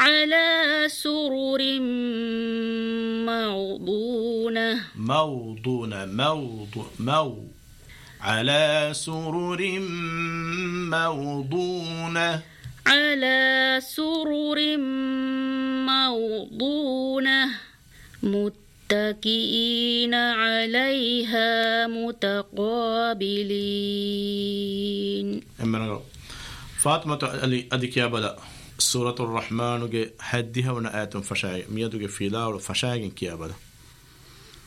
على سرر موضونة على سرر موضونة على سرر موضونة متكئين عليها متقابلين. فاطمة أديك يا بلا سورة الرحمن حدها ونآت فشاي ميدوك في لا فشاي كيا بلا